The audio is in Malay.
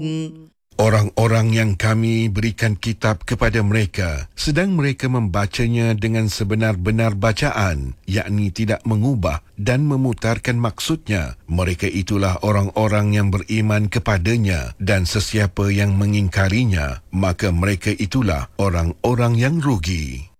Orang-orang yang kami berikan kitab kepada mereka, sedang mereka membacanya dengan sebenar-benar bacaan, yakni tidak mengubah dan memutarkan maksudnya. Mereka itulah orang-orang yang beriman kepadanya, dan sesiapa yang mengingkarinya, maka mereka itulah orang-orang yang rugi.